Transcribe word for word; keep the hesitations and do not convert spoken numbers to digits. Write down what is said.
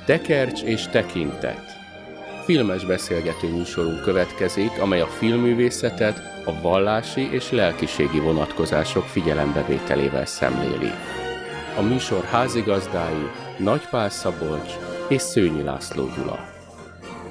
Tekercs és tekintet. Filmes beszélgető műsorunk következik, amely a filmművészetet a vallási és lelkiségi vonatkozások figyelembevételével szemléli. A műsor házigazdái Nagy Pál Szabolcs és Szőnyi László Gyula.